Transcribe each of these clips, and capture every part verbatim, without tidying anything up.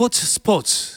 스포츠 스포츠.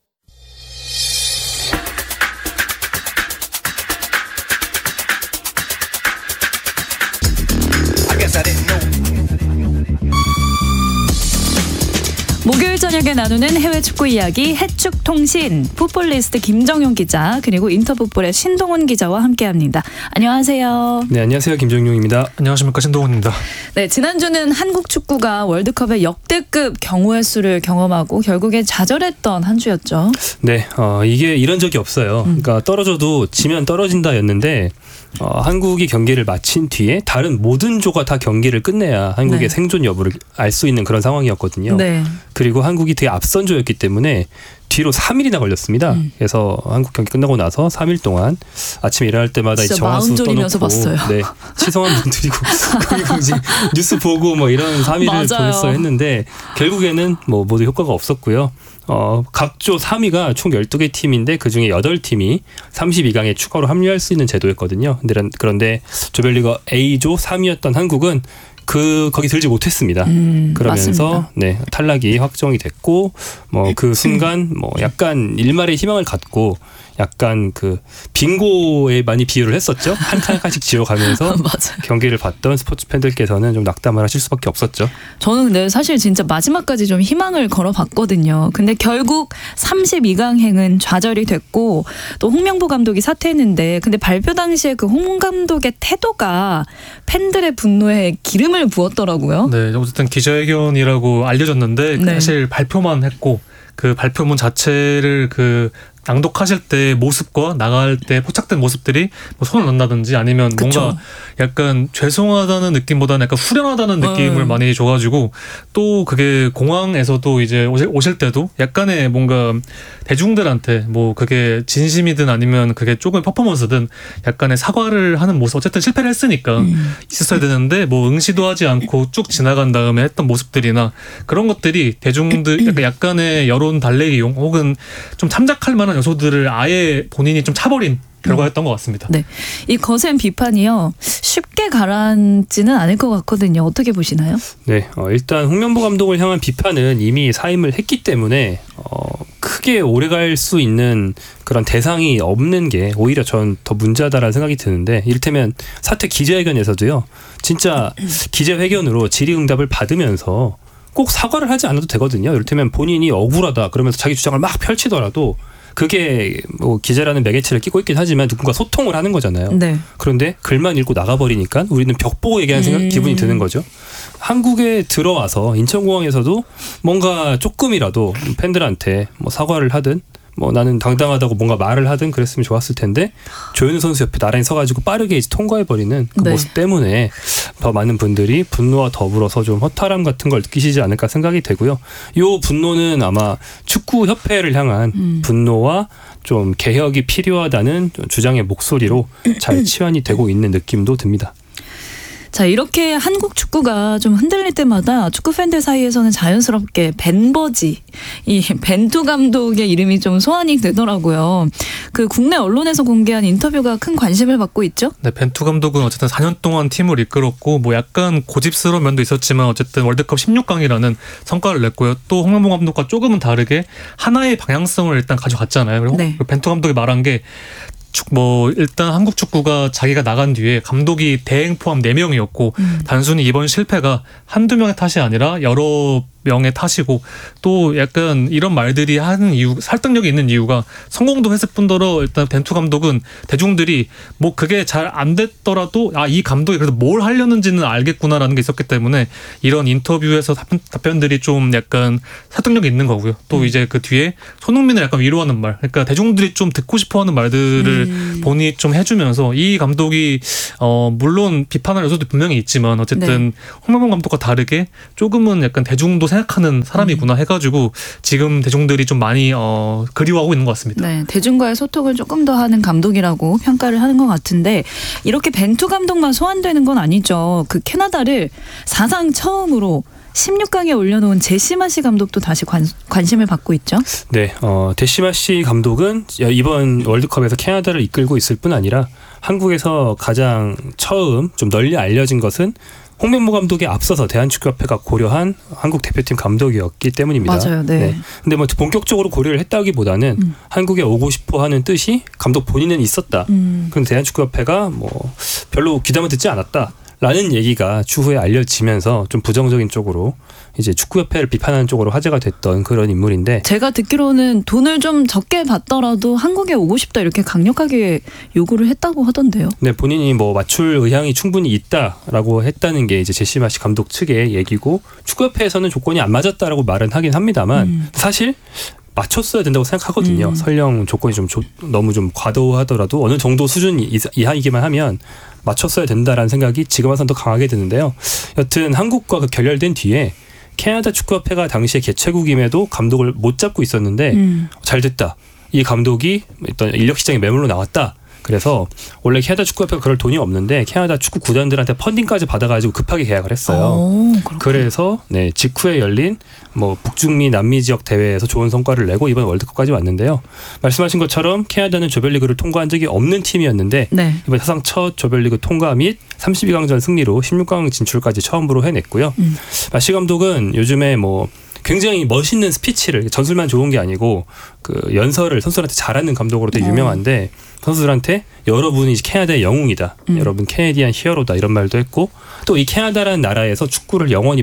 목요일 저녁에 나누는 해외 축구 이야기 해축통신 풋볼리스트 김정용 기자 그리고 인터풋볼의 신동훈 기자와 함께합니다. 안녕하세요. 네, 안녕하세요. 김정용입니다. 안녕하십니까, 신동훈입니다. 네, 지난주는 한국 축구가 월드컵의 역대급 경우의 수를 경험하고 결국에 좌절했던 한 주였죠. 네, 어, 이게 이런 적이 없어요. 음. 그러니까 떨어져도 지면 떨어진다였는데 어, 한국이 경기를 마친 뒤에 다른 모든 조가 다 경기를 끝내야 한국의 네. 생존 여부를 알 수 있는 그런 상황이었거든요. 네. 그리고 한국이 되게 앞선 조였기 때문에 뒤로 삼 일이나 걸렸습니다. 음. 그래서 한국 경기 끝나고 나서 삼 일 동안 아침에 일어날 때마다 이 정한수 떠놓고 봤어요. 네, 치성한 분들이고 그리고 이제 뉴스 보고 뭐 이런 삼 일을 보냈어야 했는데 결국에는 뭐 모두 효과가 없었고요. 어, 각조 삼 위가 총 열두 개 팀인데 그중에 여덟 팀이 삼십이 강에 추가로 합류할 수 있는 제도였거든요. 그런데 조별리그 A조 삼 위였던 한국은 그 거기 들지 못했습니다. 음, 그러면서 네, 탈락이 확정이 됐고 뭐 그 순간 뭐 약간 일말의 희망을 갖고 약간 그 빙고에 많이 비유를 했었죠. 한 칸 한 칸씩 지어가면서 경기를 봤던 스포츠 팬들께서는 좀 낙담을 하실 수밖에 없었죠. 저는 근데 사실 진짜 마지막까지 좀 희망을 걸어봤거든요. 근데 결국 삼십이 강행은 좌절이 됐고 또 홍명보 감독이 사퇴했는데 근데 발표 당시에 그 홍 감독의 태도가 팬들의 분노에 기름을 부었더라고요. 네, 어쨌든 기자회견이라고 알려졌는데 네. 사실 발표만 했고 그 발표문 자체를 그 낭독하실 때 모습과 나갈 때 포착된 모습들이 뭐 손을 넣는다든지 아니면 그쵸. 뭔가 약간 죄송하다는 느낌보다는 약간 후련하다는 느낌을 음. 많이 줘가지고 또 그게 공항에서도 이제 오실, 오실 때도 약간의 뭔가 대중들한테 뭐 그게 진심이든 아니면 그게 조금 퍼포먼스든 약간의 사과를 하는 모습 어쨌든 실패를 했으니까 음. 있었어야 되는데 뭐 응시도 하지 않고 쭉 지나간 다음에 했던 모습들이나 그런 것들이 대중들 약간 약간의 여론 달래기용 혹은 좀 참작할 만한 요소들을 아예 본인이 좀 차버린 결과였던 것 같습니다. 네, 이 거센 비판이요 쉽게 가라앉지는 않을 것 같거든요. 어떻게 보시나요? 네, 어, 일단 홍명보 감독을 향한 비판은 이미 사임을 했기 때문에 어, 크게 오래갈 수 있는 그런 대상이 없는 게 오히려 전 더 문제하다라는 생각이 드는데 이를테면 사퇴 기자회견에서도요. 진짜 기자회견으로 질의응답을 받으면서 꼭 사과를 하지 않아도 되거든요. 이를테면 본인이 억울하다 그러면서 자기 주장을 막 펼치더라도 그게 뭐 기자라는 매개체를 끼고 있긴 하지만 누군가 소통을 하는 거잖아요. 네. 그런데 글만 읽고 나가버리니까 우리는 벽 보고 얘기하는 생각, 음. 기분이 드는 거죠. 한국에 들어와서 인천공항에서도 뭔가 조금이라도 팬들한테 뭐 사과를 하든 뭐 나는 당당하다고 뭔가 말을 하든 그랬으면 좋았을 텐데 조현우 선수 옆에 나란히 서가지고 빠르게 이제 통과해버리는 그 네. 모습 때문에 더 많은 분들이 분노와 더불어서 좀 허탈함 같은 걸 느끼시지 않을까 생각이 되고요. 이 분노는 아마 축구협회를 향한 음. 분노와 좀 개혁이 필요하다는 주장의 목소리로 잘 치환이 되고 있는 느낌도 듭니다. 자, 이렇게 한국 축구가 좀 흔들릴 때마다 축구 팬들 사이에서는 자연스럽게 벤버지, 이 벤투 감독의 이름이 좀 소환이 되더라고요. 그 국내 언론에서 공개한 인터뷰가 큰 관심을 받고 있죠? 네, 벤투 감독은 어쨌든 사 년 동안 팀을 이끌었고 뭐 약간 고집스러운 면도 있었지만 어쨌든 월드컵 십육 강이라는 성과를 냈고요. 또 홍명보 감독과 조금은 다르게 하나의 방향성을 일단 가져갔잖아요. 그리고 네. 벤투 감독이 말한 게 뭐 일단 한국 축구가 자기가 나간 뒤에 감독이 대행 포함 네 명이었고 음. 단순히 이번 실패가 한두 명의 탓이 아니라 여러 명의 탓이고 또 약간 이런 말들이 하는 이유 설득력이 있는 이유가 성공도 했을 뿐더러 일단 벤투 감독은 대중들이 뭐 그게 잘 안 됐더라도 아, 이 감독이 그래도 뭘 하려는지는 알겠구나라는 게 있었기 때문에 이런 인터뷰에서 답변, 답변들이 좀 약간 설득력이 있는 거고요. 또 음. 이제 그 뒤에 손흥민을 약간 위로하는 말 그러니까 대중들이 좀 듣고 싶어하는 말들을 음. 본인이 좀 해주면서 이 감독이 어 물론 비판할 요소도 분명히 있지만 어쨌든 네. 홍명보 감독과 다르게 조금은 약간 대중도 생각하는 사람이구나 해가지고 지금 대중들이 좀 많이 어, 그리워하고 있는 것 같습니다. 네, 대중과의 소통을 조금 더 하는 감독이라고 평가를 하는 것 같은데 이렇게 벤투 감독만 소환되는 건 아니죠. 그 캐나다를 사상 처음으로 십육 강에 올려놓은 데시마시 감독도 다시 관, 관심을 받고 있죠. 네, 어, 데시마시 감독은 이번 월드컵에서 캐나다를 이끌고 있을 뿐 아니라 한국에서 가장 처음 좀 널리 알려진 것은 홍명보 감독에 앞서서 대한축구협회가 고려한 한국 대표팀 감독이었기 때문입니다. 맞아요. 네. 네. 근데 뭐 본격적으로 고려를 했다기보다는 음. 한국에 오고 싶어 하는 뜻이 감독 본인은 있었다. 음. 그럼 대한축구협회가 뭐 별로 귀담아 듣지 않았다. 라는 얘기가 추후에 알려지면서 좀 부정적인 쪽으로 이제 축구협회를 비판하는 쪽으로 화제가 됐던 그런 인물인데, 제가 듣기로는 돈을 좀 적게 받더라도 한국에 오고 싶다 이렇게 강력하게 요구를 했다고 하던데요. 네, 본인이 뭐 맞출 의향이 충분히 있다라고 했다는 게 이제 제시 마시 감독 측의 얘기고, 축구협회에서는 조건이 안 맞았다라고 말은 하긴 합니다만 음. 사실 맞췄어야 된다고 생각하거든요. 음. 설령 조건이 좀 조, 너무 좀 과도하더라도 어느 정도 수준 이하이기만 하면 맞췄어야 된다라는 생각이 지금 와서는 더 강하게 드는데요. 여튼 한국과 그 결렬된 뒤에 캐나다 축구협회가 당시에 개최국임에도 감독을 못 잡고 있었는데 음. 잘 됐다. 이 감독이 일단 인력시장에 매물로 나왔다. 그래서 원래 캐나다 축구협회가 그럴 돈이 없는데 캐나다 축구 구단들한테 펀딩까지 받아가지고 급하게 계약을 했어요. 오, 그래서 네, 직후에 열린 뭐 북중미 남미 지역 대회에서 좋은 성과를 내고 이번 월드컵까지 왔는데요. 말씀하신 것처럼 캐나다는 조별리그를 통과한 적이 없는 팀이었는데 네. 이번 사상 첫 조별리그 통과 및 삼십이 강전 승리로 십육 강 진출까지 처음으로 해냈고요. 음. 마시 감독은 요즘에 뭐 굉장히 멋있는 스피치를, 전술만 좋은 게 아니고 그 연설을 선수들한테 잘하는 감독으로 되게 유명한데 선수들한테 여러분이 캐나다의 영웅이다. 음. 여러분 캐네디안 히어로다. 이런 말도 했고, 또 이 캐나다라는 나라에서 축구를 영원히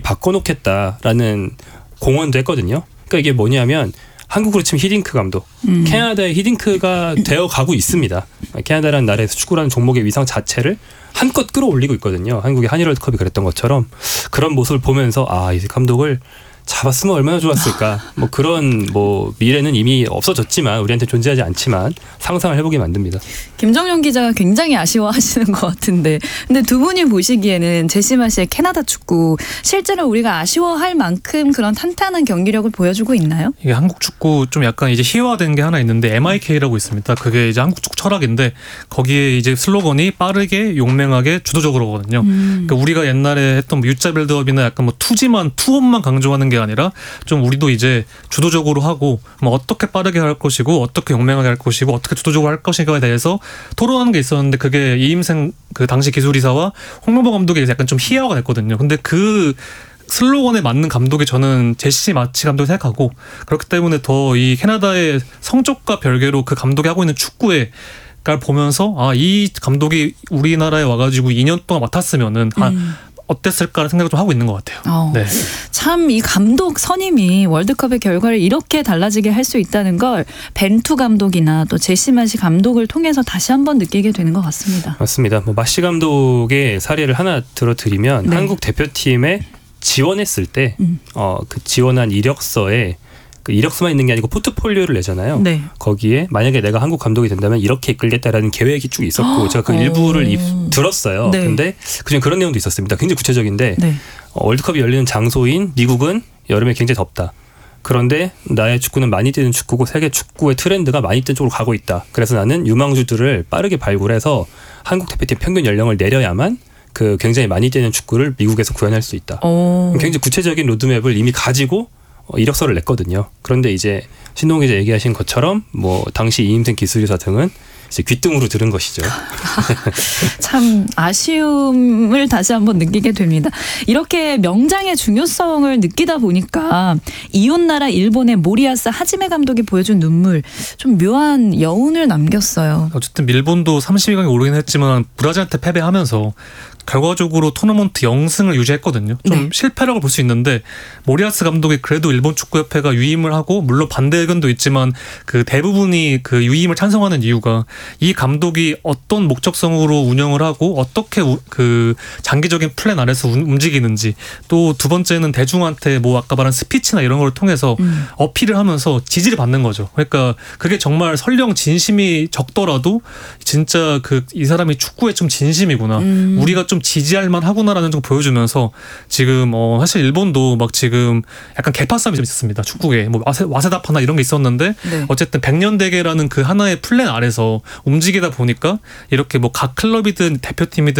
바꿔놓겠다라는 공언도 했거든요. 그러니까 이게 뭐냐면 한국으로 치면 히딩크 감독, 음. 캐나다의 히딩크가 되어가고 있습니다. 캐나다라는 나라에서 축구라는 종목의 위상 자체를 한껏 끌어올리고 있거든요. 한국의 한일 월드컵이 그랬던 것처럼 그런 모습을 보면서 아, 이 감독을 잡았으면 얼마나 좋았을까. 뭐 그런 뭐 미래는 이미 없어졌지만 우리한테 존재하지 않지만 상상을 해보게 만듭니다. 김정용 기자가 굉장히 아쉬워하시는 것 같은데, 근데 두 분이 보시기에는 제시마 씨의 캐나다 축구 실제로 우리가 아쉬워할 만큼 그런 탄탄한 경기력을 보여주고 있나요? 이게 한국 축구 좀 약간 이제 희화된 게 하나 있는데 엠아이케이라고 있습니다. 그게 이제 한국 축구 철학인데 거기에 이제 슬로건이 빠르게 용맹하게 주도적으로거든요. 음. 그러니까 우리가 옛날에 했던 뭐 유자 빌드업이나 약간 뭐 투지만 투혼만 강조하는 게 아니라 좀 우리도 이제 주도적으로 하고 뭐 어떻게 빠르게 할 것이고 어떻게 용맹하게 할 것이고 어떻게 주도적으로 할 것인가에 대해서 토론하는 게 있었는데, 그게 이임생 그 당시 기술이사와 홍명보 감독이 약간 좀 희화가 됐거든요. 근데 그 슬로건에 맞는 감독이 저는 제시 마치 감독이 생각하고, 그렇기 때문에 더 이 캐나다의 성적과 별개로 그 감독이 하고 있는 축구에 를 보면서 아, 이 감독이 우리나라에 와가지고 이 년 동안 맡았으면은 음. 아, 어땠을까라는 생각을 좀 하고 있는 것 같아요. 어, 네. 참 이 감독 선임이 월드컵의 결과를 이렇게 달라지게 할 수 있다는 걸 벤투 감독이나 또 제시 마시 감독을 통해서 다시 한번 느끼게 되는 것 같습니다. 맞습니다. 뭐 마시 감독의 사례를 하나 들어드리면 네. 한국 대표팀에 지원했을 때 음. 어, 그 지원한 이력서에 그 이력서만 있는 게 아니고 포트폴리오를 내잖아요. 네. 거기에 만약에 내가 한국 감독이 된다면 이렇게 이끌겠다라는 계획이 쭉 있었고 제가 그 일부를 입, 들었어요. 네. 근데 그중에 그런 내용도 있었습니다. 굉장히 구체적인데 네. 어, 월드컵이 열리는 장소인 미국은 여름에 굉장히 덥다. 그런데 나의 축구는 많이 뛰는 축구고 세계 축구의 트렌드가 많이 뛰는 쪽으로 가고 있다. 그래서 나는 유망주들을 빠르게 발굴해서 한국 대표팀 평균 연령을 내려야만 그 굉장히 많이 뛰는 축구를 미국에서 구현할 수 있다. 오. 굉장히 구체적인 로드맵을 이미 가지고 어, 이력서를 냈거든요. 그런데 이제 신동 기자 얘기하신 것처럼 뭐 당시 이임생 기술이사 등은 이제 귓등으로 들은 것이죠. 참 아쉬움을 다시 한번 느끼게 됩니다. 이렇게 명장의 중요성을 느끼다 보니까 이웃나라 일본의 모리야스 하지메 감독이 보여준 눈물, 좀 묘한 여운을 남겼어요. 어쨌든 일본도 삼십이 강에 오르긴 했지만 브라질한테 패배하면서 결과적으로 토너먼트 영승을 유지했거든요. 좀 네. 실패라고 볼 수 있는데 모리야스 감독이 그래도 일본 축구협회가 유임을 하고, 물론 반대 의견도 있지만 그 대부분이 그 유임을 찬성하는 이유가 이 감독이 어떤 목적성으로 운영을 하고 어떻게 우, 그 장기적인 플랜 아래서 움직이는지, 또 두 번째는 대중한테 뭐 아까 말한 스피치나 이런 걸 통해서 음. 어필을 하면서 지지를 받는 거죠. 그러니까 그게 정말 설령 진심이 적더라도 진짜 그 이 사람이 축구에 좀 진심이구나. 음. 우리가 좀 좀 지지할 만하구나라는 좀 보여주면서 지금 어 사실 일본도 막 지금 약간 개파 싸움이 좀 있었습니다. 축구에 뭐 와세, 와세다파나 이런 게 있었는데 네. 어쨌든 백년 대계라는 그 하나의 플랜 아래서 움직이다 보니까 이렇게 뭐 각 클럽이든 대표팀이든